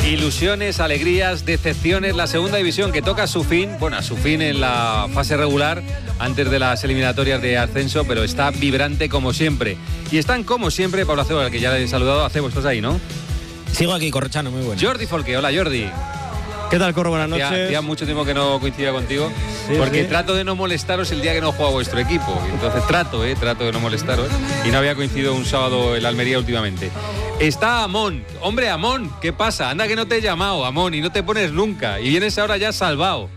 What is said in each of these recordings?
Ilusiones, alegrías, decepciones, la segunda división que toca a su fin en la fase regular antes de las eliminatorias de ascenso, pero está vibrante como siempre. Y están como siempre, Pablo Acebo, al que ya le he saludado. Acebo, estás ahí, ¿no? Sigo aquí, Corrochano, muy bueno. Jordi Folque, hola Jordi. ¿Qué tal, Corro? Buenas noches. Hacía mucho tiempo que no coincidía contigo, porque trato de no molestaros el día que no juega vuestro equipo. Entonces trato de no molestaros, y no había coincidido un sábado el Almería últimamente. Está Amón. Hombre, Amón, ¿qué pasa? Anda que no te he llamado, Amón, y no te pones nunca, y vienes ahora ya salvado.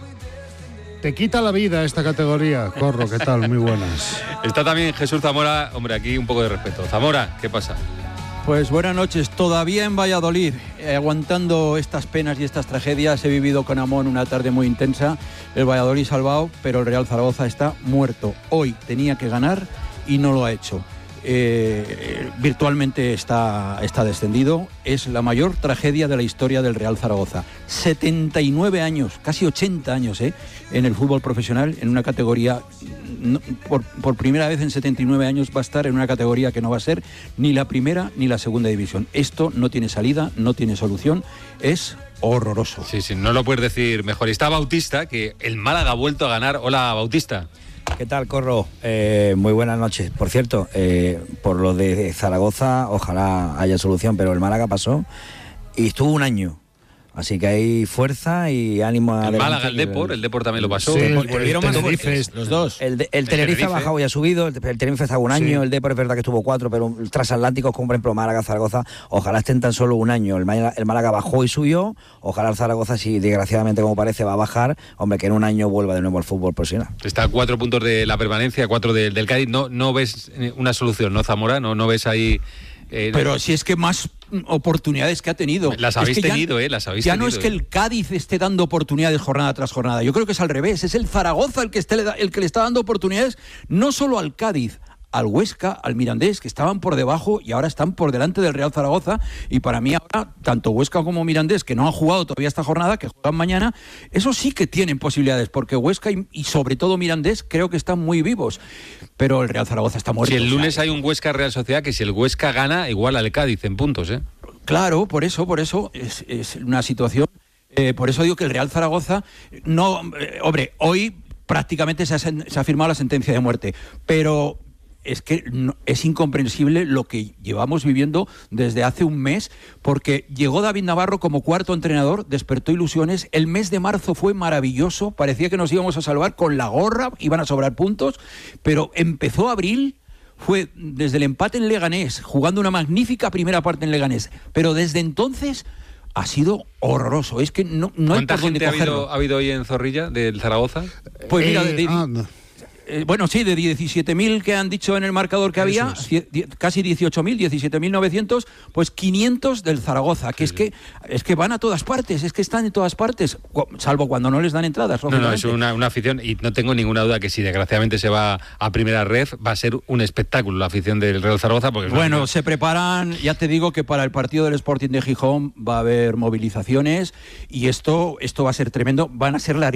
Te quita la vida esta categoría, Corro, ¿qué tal? Muy buenas. Está también Jesús Zamora. Hombre, aquí un poco de respeto. Zamora, ¿qué pasa? Pues buenas noches, todavía en Valladolid, aguantando estas penas y estas tragedias. He vivido con Amón una tarde muy intensa, el Valladolid salvado, pero el Real Zaragoza está muerto. Hoy tenía que ganar y no lo ha hecho. Virtualmente está descendido. Es la mayor tragedia de la historia del Real Zaragoza. 79 años, casi 80 años en el fútbol profesional, en una categoría, por primera vez en 79 años va a estar en una categoría que no va a ser ni la primera ni la segunda división. Esto no tiene salida, no tiene solución, es horroroso. Sí, no lo puedes decir mejor. Y está Bautista, que el Málaga ha vuelto a ganar. Hola, Bautista. ¿Qué tal, Corro? Muy buenas noches. Por cierto, por lo de Zaragoza, ojalá haya solución, pero el Málaga pasó y estuvo un año. Así que hay fuerza y ánimo. El Málaga, el Depor también lo pasó. Sí, volvieron más fuertes, los dos. El Tenerife ha bajado y ha subido, el Tenerife estaba un año, el Depor es verdad que estuvo 4, pero el transatlántico, como por ejemplo Málaga, Zaragoza, ojalá estén tan solo un año. El Málaga bajó y subió, ojalá el Zaragoza, si desgraciadamente como parece va a bajar, hombre, que en un año vuelva de nuevo al fútbol profesional. Está a 4 puntos de la permanencia, 4 del Cádiz. No ves una solución, ¿no, Zamora? No ves ahí... pero si es que más oportunidades que ha tenido. Las habéis tenido, las habéis tenido. Ya no es que el Cádiz esté dando oportunidades jornada tras jornada. Yo creo que es al revés. Es el Zaragoza el que le está dando oportunidades no solo al Cádiz, al Huesca, al Mirandés, que estaban por debajo y ahora están por delante del Real Zaragoza. Y para mí ahora, tanto Huesca como Mirandés, que no han jugado todavía esta jornada, que juegan mañana, eso sí que tienen posibilidades, porque Huesca y sobre todo Mirandés creo que están muy vivos. Pero el Real Zaragoza está muerto. Si el lunes hay un Huesca Real Sociedad, que si el Huesca gana, igual al Cádiz en puntos, ¿eh? Claro, por eso es una situación. Por eso digo que el Real Zaragoza no... hombre, hoy prácticamente se ha firmado la sentencia de muerte, pero... Es que es incomprensible lo que llevamos viviendo desde hace un mes, porque llegó David Navarro como cuarto entrenador, despertó ilusiones. El mes de marzo fue maravilloso, parecía que nos íbamos a salvar con la gorra, iban a sobrar puntos, pero empezó abril, fue desde el empate en Leganés, jugando una magnífica primera parte en Leganés, pero desde entonces ha sido horroroso. Es que no hay por dónde cogerlo. ¿Ha habido hoy en Zorrilla del Zaragoza? Pues mira, bueno, sí, de 17.000 que han dicho en el marcador que había, casi 18.000, 17.900, pues 500 del Zaragoza, que sí. es que van a todas partes, es que están en todas partes, salvo cuando no les dan entradas. No, es una afición, y no tengo ninguna duda que si desgraciadamente se va a primera red, va a ser un espectáculo la afición del Real Zaragoza. Porque bueno, se preparan, ya te digo que para el partido del Sporting de Gijón va a haber movilizaciones, y esto va a ser tremendo, van a ser larguísimas.